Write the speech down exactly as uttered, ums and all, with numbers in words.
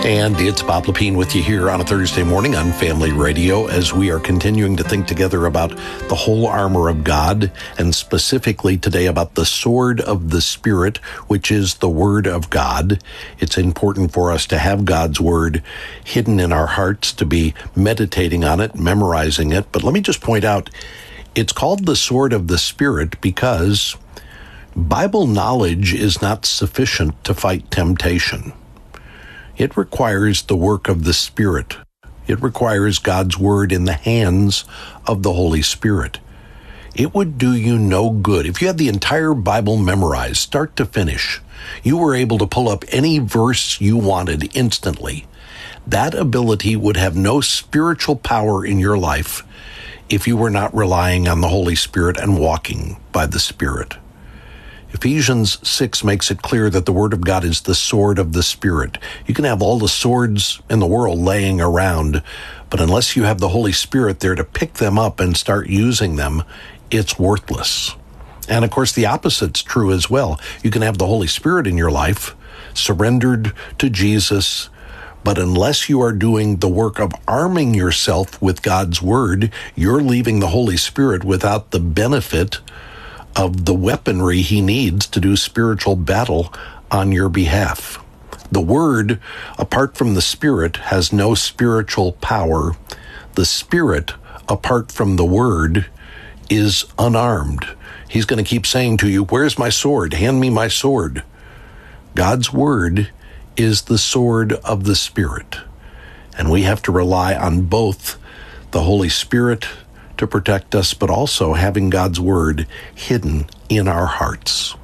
And it's Bob Lepine with you here on a Thursday morning on Family Radio as we are continuing to think together about the whole armor of God, and specifically today about the sword of the Spirit, which is the Word of God. It's important for us to have God's Word hidden in our hearts, to be meditating on it, memorizing it. But let me just point out, it's called the sword of the Spirit because Bible knowledge is not sufficient to fight temptation. It requires the work of the Spirit. It requires God's Word in the hands of the Holy Spirit. It would do you no good. If you had the entire Bible memorized, start to finish, you were able to pull up any verse you wanted instantly. That ability would have no spiritual power in your life if you were not relying on the Holy Spirit and walking by the Spirit. Ephesians six makes it clear that the Word of God is the sword of the Spirit. You can have all the swords in the world laying around, but unless you have the Holy Spirit there to pick them up and start using them, it's worthless. And of course, the opposite's true as well. You can have the Holy Spirit in your life, surrendered to Jesus, but unless you are doing the work of arming yourself with God's Word, you're leaving the Holy Spirit without the benefit of the weaponry he needs to do spiritual battle on your behalf. The Word, apart from the Spirit, has no spiritual power. The Spirit, apart from the Word, is unarmed. He's going to keep saying to you, "Where's my sword? Hand me my sword." God's Word is the sword of the Spirit, and we have to rely on both the Holy Spirit to protect us, but also having God's Word hidden in our hearts.